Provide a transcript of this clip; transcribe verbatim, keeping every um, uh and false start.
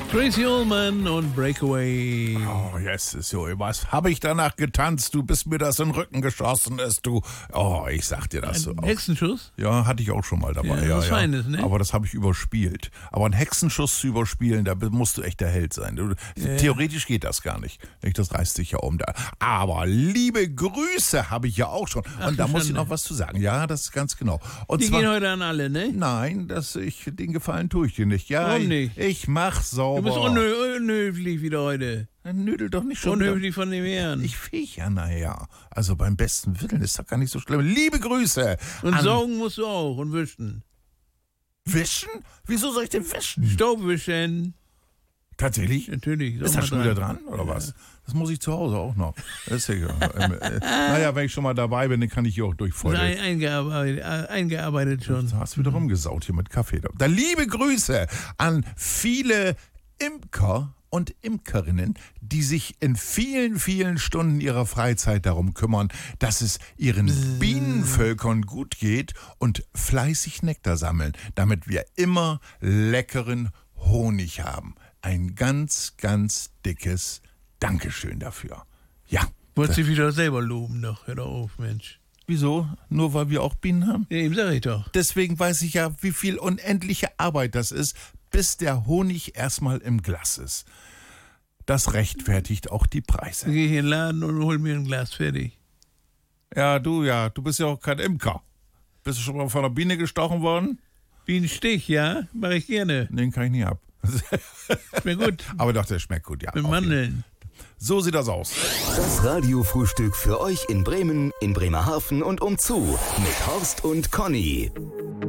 Tracy Ullman und Breakaway. Oh, yes, so was habe ich danach getanzt, du bist mir das in den Rücken geschossen ist, du. Oh, ich sag dir das so. Ein Hexenschuss? Ja, hatte ich auch schon mal dabei. Ja, ja, was ja. Feines, ne? Aber das habe ich überspielt. Aber einen Hexenschuss zu überspielen, da musst du echt der Held sein. Du, Ja. Theoretisch geht das gar nicht. Das reißt sich ja um. Da. Aber liebe Grüße habe ich ja auch schon. Ach, Und da muss ich Schande. noch was zu sagen. Ja, das ist ganz genau. Und Die zwar, gehen heute an alle, ne? nein, das, ich, den Gefallen tue ich dir nicht. Ja, Warum ich, nicht? ich mach sauber. Du bist unhö unhöflich wieder heute. Dann nödel doch nicht schon wieder. Unhöflich von dem Herrn. Ich fähig ja, naja. Also beim besten Willen ist doch gar nicht so schlimm. Liebe Grüße. Und an saugen musst du auch und wischen. Wischen? Wieso soll ich denn wischen? Staub wischen. Tatsächlich? Natürlich. Ist sag das mal schon wieder dran, oder was? Das muss ich zu Hause auch noch. Das ist ja, ähm, äh, naja, wenn ich schon mal dabei bin, dann kann ich hier auch Ist durchfeuern. ein, eingearbeitet, äh, eingearbeitet schon. Du hast wieder rumgesaut hier mit Kaffee. Da liebe Grüße an viele Imker und Imkerinnen, die sich in vielen, vielen Stunden ihrer Freizeit darum kümmern, dass es ihren Bienenvölkern gut geht und fleißig Nektar sammeln, damit wir immer leckeren Honig haben. Ein ganz, ganz dickes Dankeschön dafür. Ja. Wolltest du dich wieder selber loben noch? Hör doch auf, Mensch. Wieso? Nur weil wir auch Bienen haben? Ja, eben sag ich doch. Deswegen weiß ich ja, wie viel unendliche Arbeit das ist, bis der Honig erstmal im Glas ist. Das rechtfertigt auch die Dann Preise. gehe ich in den Laden und hol mir ein Glas fertig. Ja, du ja, du bist ja auch kein Imker. Bist du schon mal von einer Biene gestochen worden? Bienenstich, ja? Mach ich gerne. Den kann ich nie ab. Schmeckt gut. Aber doch, der schmeckt gut, ja. Mit auf jeden Fall. Mandeln. So sieht das aus. Das Radiofrühstück für euch in Bremen, in Bremerhaven und umzu mit Horst und Conny.